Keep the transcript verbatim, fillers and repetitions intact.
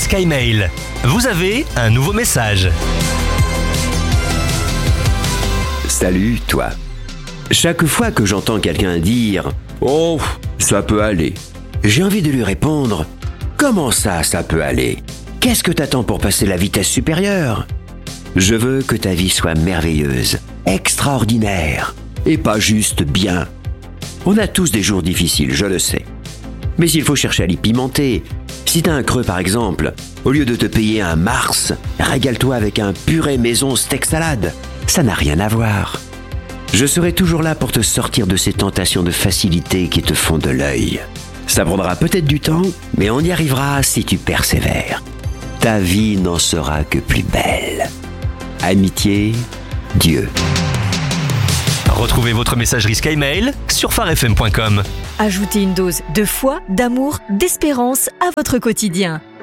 SkyMail. Vous avez un nouveau message. Salut, toi. Chaque fois que j'entends quelqu'un dire « Oh, ça peut aller », j'ai envie de lui répondre « Comment ça, ça peut aller ? Qu'est-ce que t'attends pour passer la vitesse supérieure ? Je veux que ta vie soit merveilleuse, extraordinaire, et pas juste bien. On a tous des jours difficiles, je le sais. Mais il faut chercher à l'y pimenter. Si t'as un creux par exemple, au lieu de te payer un Mars, régale-toi avec un purée maison steak salade. Ça n'a rien à voir. Je serai toujours là pour te sortir de ces tentations de facilité qui te font de l'œil. Ça prendra peut-être du temps, mais on y arrivera si tu persévères. Ta vie n'en sera que plus belle. Amitié, Dieu. Retrouvez votre messagerie SkyMail sur phare f m point com. Ajoutez une dose de foi, d'amour, d'espérance à votre quotidien.